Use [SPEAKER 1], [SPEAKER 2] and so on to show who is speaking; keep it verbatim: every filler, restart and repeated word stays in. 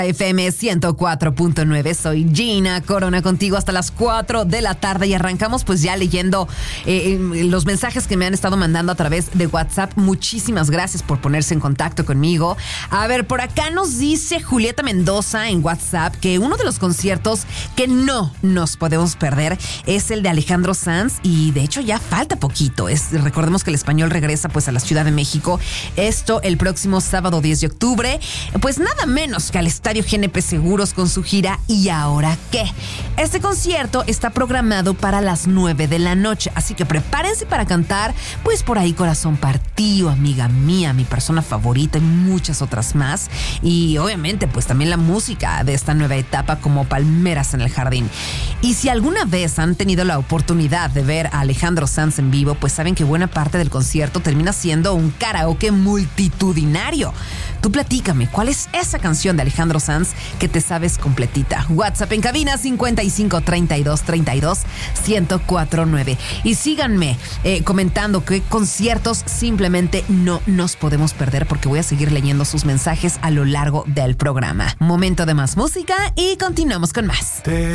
[SPEAKER 1] F M ciento cuatro punto nueve. Soy Gina Corona contigo hasta las cuatro de la tarde y arrancamos pues ya leyendo eh, los mensajes que me han estado mandando a través de WhatsApp. Muchísimas gracias por ponerse en contacto conmigo. A ver, por acá nos dice Julieta Mendoza en WhatsApp que uno de los conciertos que no nos podemos perder es el de Alejandro Sanz y de hecho ya falta poquito. Es, recordemos que el español regresa pues a la Ciudad de México. Esto el próximo sábado diez de octubre. Pues nada menos que al estadio G N P Seguros con su gira ¿Y ahora qué? Este concierto está programado para las nueve de la noche, así que prepárense para cantar, pues por ahí Corazón Partido, Amiga Mía, Mi Persona Favorita y muchas otras más. Y obviamente pues también la música de esta nueva etapa como Palmeras en el Jardín. Y si alguna vez han tenido la oportunidad de ver a Alejandro Sanz en vivo, pues saben que buena parte del concierto termina siendo un karaoke multitudinario. Tú platícame, ¿cuál es esa canción de Alejandro Sanz que te sabes completita? WhatsApp en cabina cincuenta y cinco, treinta y dos, treinta y dos, ciento cuatro nueve. Y síganme eh, comentando qué conciertos simplemente no nos podemos perder, porque voy a seguir leyendo sus mensajes a lo largo del programa. Momento de más música y continuamos con más.